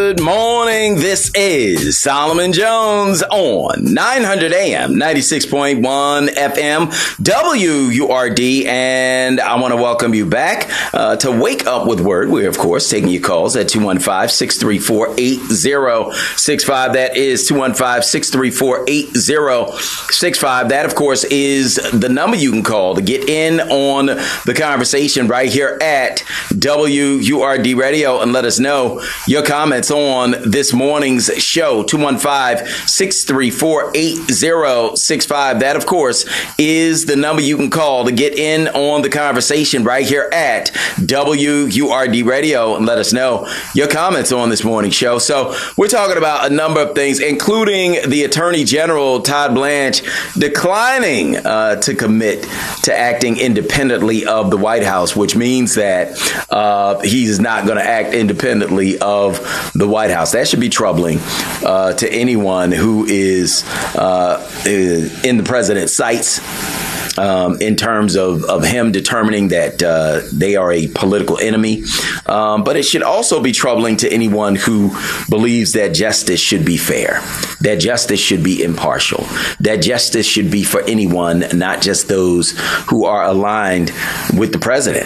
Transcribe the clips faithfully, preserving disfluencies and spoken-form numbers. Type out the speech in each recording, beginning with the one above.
Good morning. This is Solomon Jones on nine hundred A M, ninety-six point one F M, W U R D. And I want to welcome you back uh, to Wake Up with Word. We're, of course, taking your calls at two one five, six three four, eight zero six five. That is two one five, six three four, eight zero six five. That, of course, is the number you can call to get in on the conversation right here at W U R D Radio and let us know your comments on this morning's show. two one five, six three four, eight zero six five. That, of course, is the number you can call to get in on the conversation right here at W U R D Radio and let us know your comments on this morning's show. So we're talking about a number of things, including the Attorney General, Todd Blanche, declining uh, to commit to acting independently of the White House, which means that uh, he's not going to act independently of the White House. That should be troubling uh, to anyone who is uh, in the president's sights. Um, in terms of, of him determining that uh, they are a political enemy. Um, but it should also be troubling to anyone who believes that justice should be fair, that justice should be impartial, that justice should be for anyone, not just those who are aligned with the president.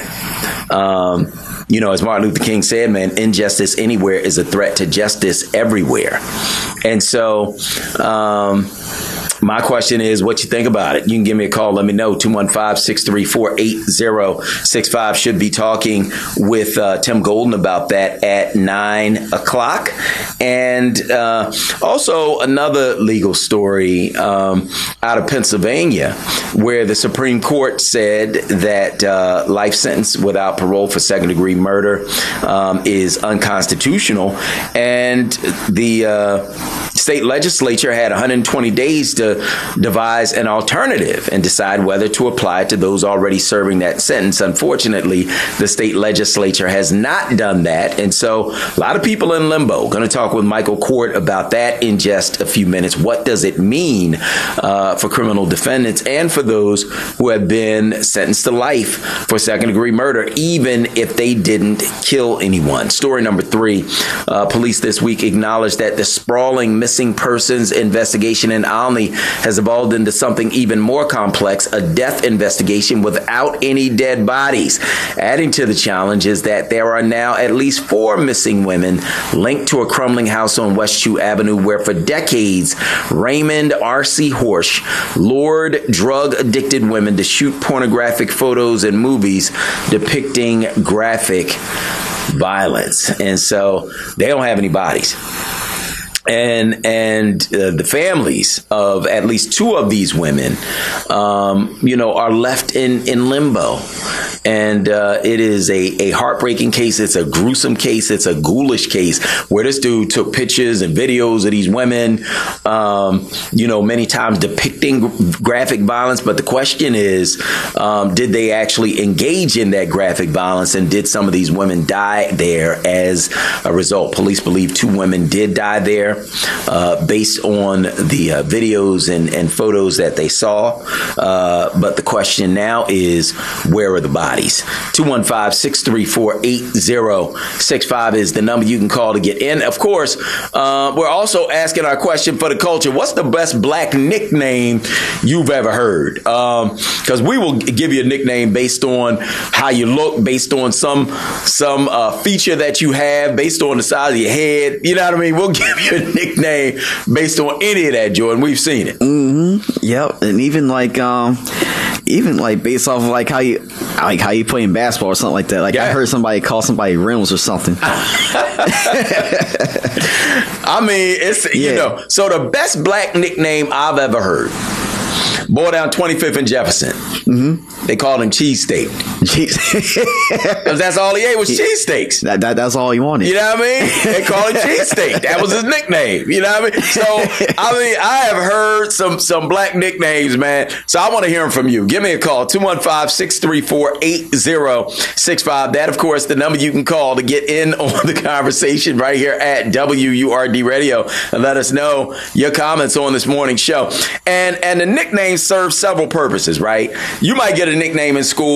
Um, You know, as Martin Luther King said, man, injustice anywhere is a threat to justice everywhere. And so um, my question is what you think about it. You can give me a call. Let me know. two one five, six three four, eight zero six five. Should be talking with uh, Tim Golden about that at nine o'clock. And uh, also another legal story um, out of Pennsylvania where the Supreme Court said that uh, life sentence without parole for second degree murder um, is unconstitutional. And the uh, state legislature had one hundred twenty days to devise an alternative and decide whether to apply it to those already serving that sentence. Unfortunately, the state legislature has not done that. And so a lot of people in limbo. Going to talk with Michael Court about that in just a few minutes. What does it mean uh, for criminal defendants and for those who have been sentenced to life for second degree murder, even if they didn't kill anyone? Story number three, uh, police this week acknowledged that the sprawling missing persons investigation in Olney has evolved into something even more complex, a death investigation without any dead bodies. Adding to the challenge is that there are now at least four missing women linked to a crumbling house on West Chew Avenue where for decades Raymond R C Horsch lured drug-addicted women to shoot pornographic photos and movies depicting graphic violence. And so they don't have any bodies. And and uh, the families of at least two of these women, um, you know, are left in, in limbo. And uh, it is a, a heartbreaking case. It's a gruesome case. It's a ghoulish case where this dude took pictures and videos of these women, um, you know, many times depicting graphic violence. But the question is, um, did they actually engage in that graphic violence? And did some of these women die there as a result? Police believe two women did die there. Uh, based on the uh, videos and, and photos that they saw. Uh, but the question now is, where are the bodies? two one five, six three four, eight zero six five is the number you can call to get in. Of course, uh, we're also asking our question for the culture. What's the best black nickname you've ever heard? Because um, we will give you a nickname based on how you look, based on some, some uh, feature that you have, based on the size of your head. You know what I mean? We'll give you a nickname based on any of that, Jordan. We've seen it. Mm-hmm. Yep. And even like, um, even like based off of like how you, like how you play in basketball or something like that. Like yeah. I heard somebody call somebody rims or something. I mean, it's, yeah. you know, so the best black nickname I've ever heard. Boy down twenty-fifth and Jefferson. Mm-hmm. They called him cheesesteak. Because that's all he ate was cheesesteaks. That, that, that's all he wanted. You know what I mean? They called him cheesesteak. That was his nickname. You know what I mean? So, I mean, I have heard some some black nicknames, man. So I want to hear them from you. Give me a call, two one five, six three four, eight zero six five. That, of course, the number you can call to get in on the conversation right here at W U R D Radio and let us know your comments on this morning's show. And, and the nickname serves several purposes, right? You might get a nickname in school